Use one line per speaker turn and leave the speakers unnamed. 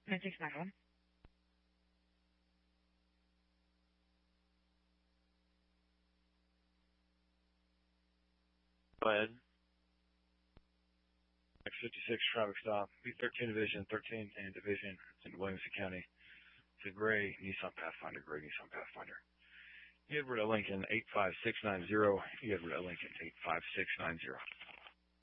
969.
Go ahead. X56 traffic stop. B13 Division 13 and Division in Williamson County. It's a gray Nissan Pathfinder. You had Lincoln 85690. You had Lincoln 85690.